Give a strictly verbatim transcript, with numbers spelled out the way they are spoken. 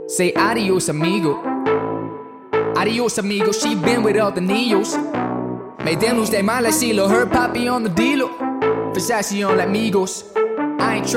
Say adios, amigo. Adios, amigo. She been with all the Neos. Made them lose their mind like CeeLo. Her poppy on the dealo. Versace on like Migos. I ain't try